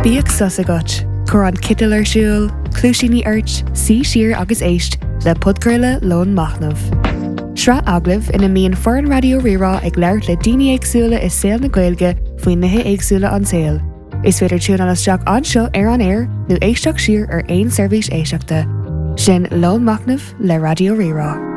Bíag susagat, chur an citil ar siúl, clúisíní airt, sí siar agus éist le podcurla lón machnamh. Sra aglah ina míon foreign radio rirá ag leirt le daoine éagsúla is saol na Gaeilge faoin nithe éagsúla an saol. Is féidir tún an isteach anseo ar an air nó éisteach siar ar aon seirbhís éisteachta. Sin lón machnamh le radio rirá.